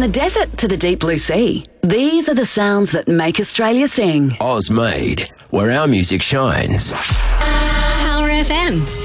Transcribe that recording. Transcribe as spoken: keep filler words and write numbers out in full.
the desert to the deep blue sea, these are the sounds that make Australia sing. Oz Made, where our music shines. Power F M.